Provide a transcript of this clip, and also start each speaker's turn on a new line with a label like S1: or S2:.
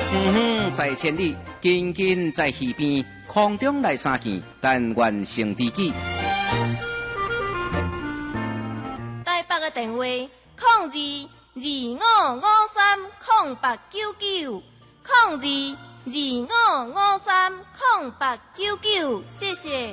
S1: 在千里，紧紧在溪边，空中来相见，但愿成知己。
S2: 台北的电话02-2553-0899，02-2553-0899，谢谢。